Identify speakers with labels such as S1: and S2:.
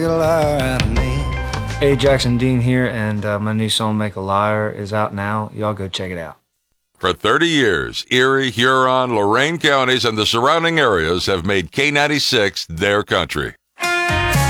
S1: Hey, Jackson Dean here, and my new song "Make a Liar" is out now. Y'all go check it out.
S2: For 30 years, Erie, Huron, Lorain counties, and the surrounding areas have made K96 their country.